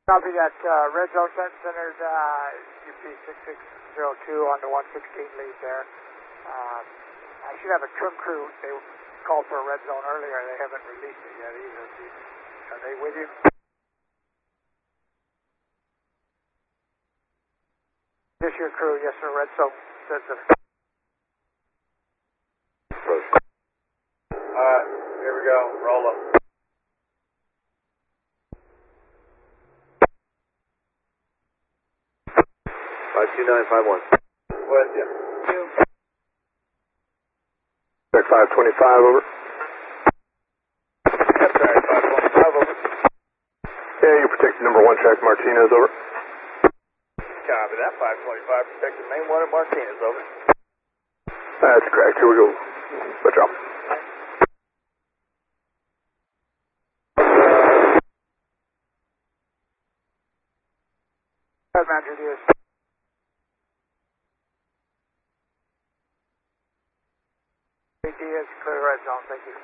Copy that. Red Zone centered UP 6602 on the 116 lead there. I should have a trim crew. They called for a red zone earlier. They haven't released it yet either. Are they with you? This your crew? Yes, sir. Red zone. Here we go. Roll up. Five 2951. With you. Check 525 over. That's right, 525 over. Yeah, you protected number 1 track Martinez over. Copy that, 525, protected main 1 at Martinez, over. That's correct, here we go. Good job. Manager Diaz. Diaz, clear red zone, thank you.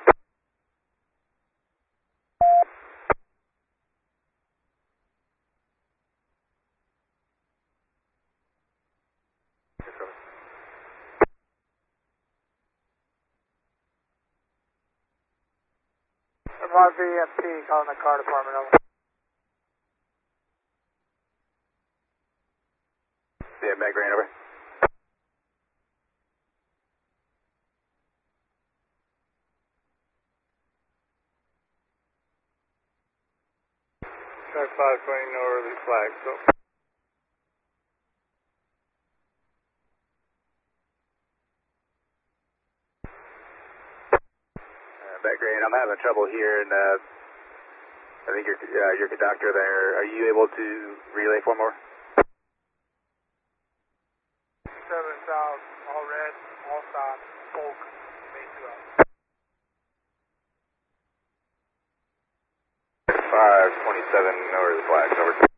RVMP calling the car department, over. Yeah, Meg Green, over. Track 520 northerly flag, so. Meg Green, I'm having trouble here, and I think your conductor there. Are you able to relay for more? 7 south, all red, all stop, Polk, main 2 out. 527 north flags, over.